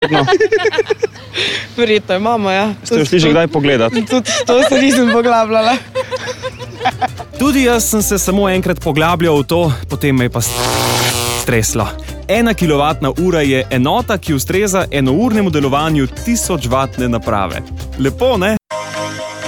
verjetno. Verjetno imamo, ja. Ste jo šli že kdaj pogledati? Tudi to se nisem poglabljala. Tudi jaz sem se samo enkrat poglabljal v to, potem me je pa streslo. 1 kWh je enota, ki ustreza enournemu delovanju 1000-vatne naprave. Lepo, ne?